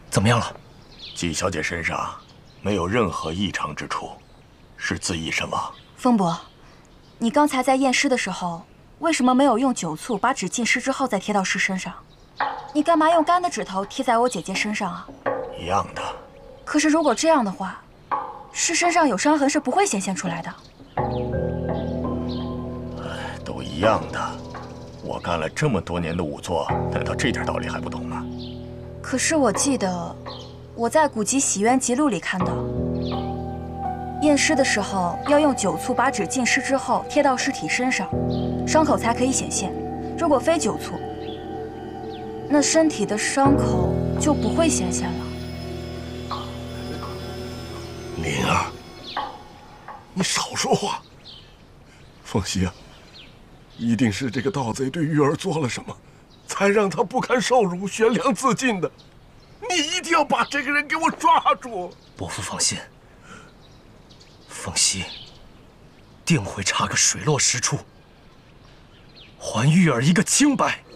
怎么样了？ 季小姐身上没有任何异常之处，是自缢身亡。 风伯，你刚才在验尸的时候，为什么没有用酒醋把纸浸湿之后再贴到尸身上？你干嘛用干的指头贴在我姐姐身上啊？ 一样的。 可是如果这样的话，尸身上有伤痕是不会显现出来的。 都一样的。我干了这么多年的仵作，难道这点道理还不懂吗？ 可是我记得我在古籍《洗冤集录》里看到，验尸的时候要用酒醋把纸浸湿之后贴到尸体身上，伤口才可以显现。如果非酒醋，那身体的伤口就不会显现了。 灵儿，你少说话。凤熙啊，一定是这个盗贼对玉儿做了什么，才让他不堪受辱，悬梁自尽的。你一定要把这个人给我抓住。 伯父放心，凤熙定会查个水落石出，还玉儿一个清白。